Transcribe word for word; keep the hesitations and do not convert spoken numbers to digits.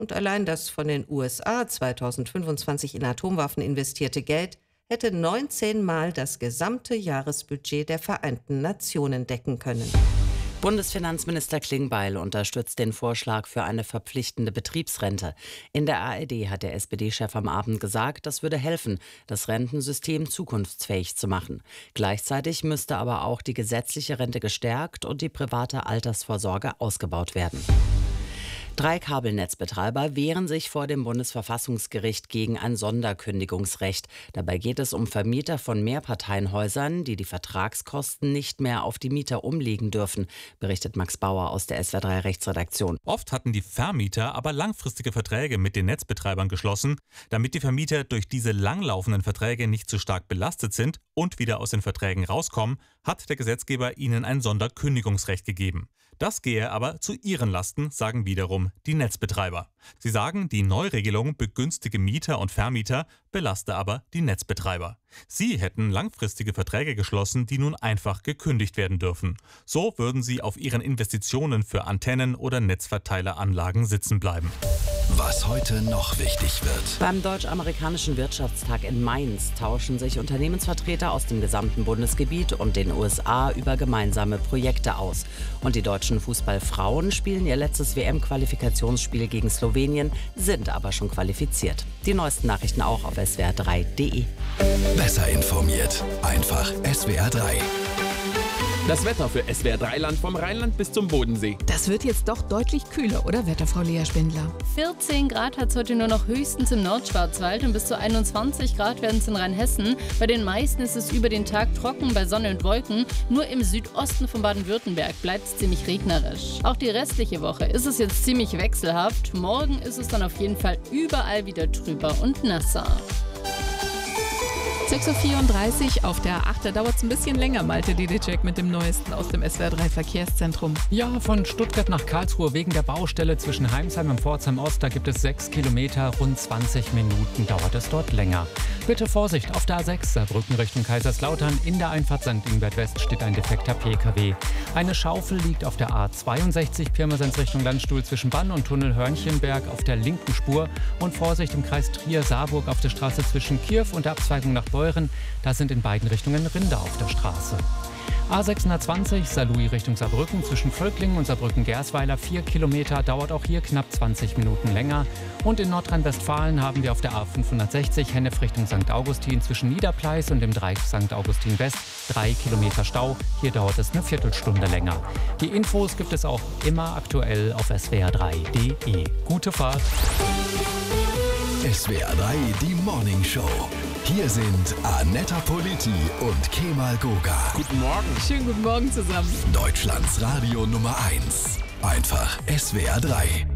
Und allein das von den U S A zweitausendfünfundzwanzig in Atomwaffen investierte Geld hätte neunzehn Mal das gesamte Jahresbudget der Vereinten Nationen decken können. Bundesfinanzminister Klingbeil unterstützt den Vorschlag für eine verpflichtende Betriebsrente. In der A R D hat der S P D-Chef am Abend gesagt, das würde helfen, das Rentensystem zukunftsfähig zu machen. Gleichzeitig müsste aber auch die gesetzliche Rente gestärkt und die private Altersvorsorge ausgebaut werden. Drei Kabelnetzbetreiber wehren sich vor dem Bundesverfassungsgericht gegen ein Sonderkündigungsrecht. Dabei geht es um Vermieter von Mehrparteienhäusern, die die Vertragskosten nicht mehr auf die Mieter umlegen dürfen, berichtet Max Bauer aus der S W R drei Rechtsredaktion. Oft hatten die Vermieter aber langfristige Verträge mit den Netzbetreibern geschlossen. Damit die Vermieter durch diese langlaufenden Verträge nicht zu stark belastet sind und wieder aus den Verträgen rauskommen, hat der Gesetzgeber ihnen ein Sonderkündigungsrecht gegeben. Das gehe aber zu ihren Lasten, sagen wiederum die Netzbetreiber. Sie sagen, die Neuregelung begünstige Mieter und Vermieter, belaste aber die Netzbetreiber. Sie hätten langfristige Verträge geschlossen, die nun einfach gekündigt werden dürfen. So würden sie auf ihren Investitionen für Antennen oder Netzverteileranlagen sitzen bleiben. Was heute noch wichtig wird. Beim Deutsch-Amerikanischen Wirtschaftstag in Mainz tauschen sich Unternehmensvertreter aus dem gesamten Bundesgebiet und den U S A über gemeinsame Projekte aus. Und die deutschen Fußballfrauen spielen ihr letztes W M-Qualifikationsspiel gegen Slowenien, sind aber schon qualifiziert. Die neuesten Nachrichten auch auf S W R drei Punkt D E. Besser informiert. Einfach S W R drei. Das Wetter für S W R drei Land vom Rheinland bis zum Bodensee. Das wird jetzt doch deutlich kühler, oder Wetterfrau Lea Spindler? vierzehn Grad hat es heute nur noch höchstens im Nordschwarzwald und bis zu einundzwanzig Grad werden es in Rheinhessen. Bei den meisten ist es über den Tag trocken bei Sonne und Wolken. Nur im Südosten von Baden-Württemberg bleibt es ziemlich regnerisch. Auch die restliche Woche ist es jetzt ziemlich wechselhaft. Morgen ist es dann auf jeden Fall überall wieder trüber und nasser. sechs Uhr vierunddreißig auf der acht, da dauert es ein bisschen länger, Malte Didicek mit dem Neuesten aus dem S W R drei Verkehrszentrum. Ja, von Stuttgart nach Karlsruhe wegen der Baustelle zwischen Heimsheim und Pforzheim Ost, da gibt es sechs Kilometer, rund zwanzig Minuten dauert es dort länger. Bitte Vorsicht, auf der A sechs, Saarbrücken Richtung Kaiserslautern, in der Einfahrt Sankt Ingbert West steht ein defekter P K W. Eine Schaufel liegt auf der A zweiundsechzig, Pirmasens Richtung Landstuhl zwischen Bann und Tunnel Hörnchenberg auf der linken Spur und Vorsicht im Kreis Trier-Saarburg auf der Straße zwischen Kirf und der Abzweigung nach Beuren. Da sind in beiden Richtungen Rinder auf der Straße. A sechshundertzwanzig, Saarlouis Richtung Saarbrücken, zwischen Völklingen und Saarbrücken-Gersweiler, vier Kilometer, dauert auch hier knapp zwanzig Minuten länger. Und in Nordrhein-Westfalen haben wir auf der A fünfhundertsechzig, Hennef Richtung Sankt Augustin, zwischen Niederpleis und dem Dreieck Sankt Augustin West, drei Kilometer Stau. Hier dauert es eine Viertelstunde länger. Die Infos gibt es auch immer aktuell auf S W R drei Punkt D E. Gute Fahrt! S W R drei, die Morning Show. Hier sind Annetta Politi und Kemal Goga. Guten Morgen. Schönen guten Morgen zusammen. Deutschlands Radio Nummer eins. Einfach S W R drei.